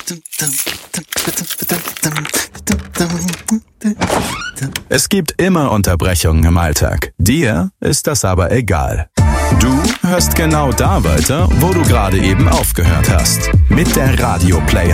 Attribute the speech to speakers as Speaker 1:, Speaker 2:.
Speaker 1: Es gibt immer Unterbrechungen im Alltag. Dir ist das aber egal. Du hörst genau da weiter, wo du gerade eben aufgehört hast. Mit der Radio Play